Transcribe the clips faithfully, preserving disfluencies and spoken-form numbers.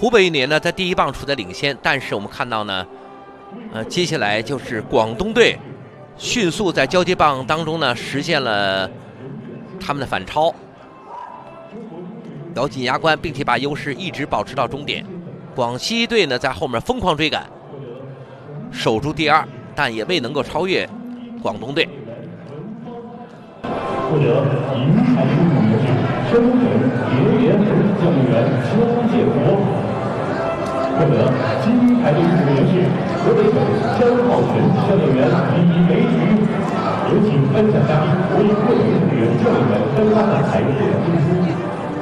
湖北一年呢在第一棒处在领先，但是我们看到呢，呃，接下来就是广东队迅速在交接棒当中呢实现了他们的反超，咬紧牙关，并且把优势一直保持到终点。广西队呢在后面疯狂追赶，守住第二，但也未能够超越广东队。 获得银牌的是深圳蝶联湖教练员邱建国，获得金牌的是河北省张浩全教练员李梅菊。有请颁奖嘉宾为各位运动员教练员颁发奖牌获奖证书。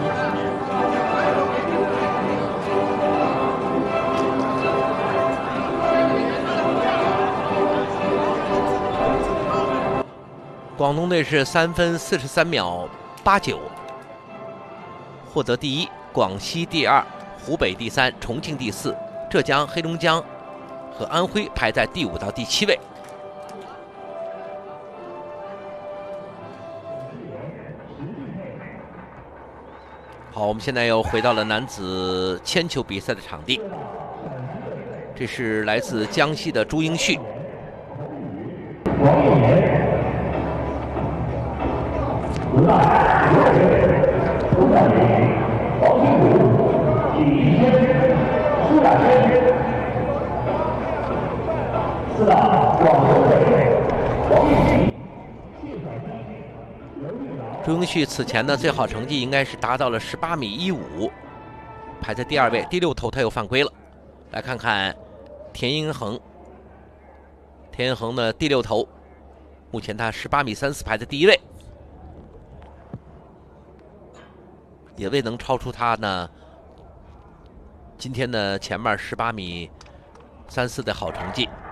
广东队是三分四十三秒八九，获得第一；广西第二，湖北第三，重庆第四，浙江、黑龙江和安徽排在第五到第七位。好，我们现在又回到了男子铅球比赛的场地，这是来自江西的朱英旭。 王永元。五大五二队，吴大林、王金武、李天、苏大轩；四大广州队，王玉琪。 朱英旭此前的最好成绩应该是达到了十八米一五，排在第二位。第六投他又犯规了。来看看田英恒，田英恒的第六投，目前他十八米三四排在第一位。也未能超出他呢今天的前面十八米三四的好成绩。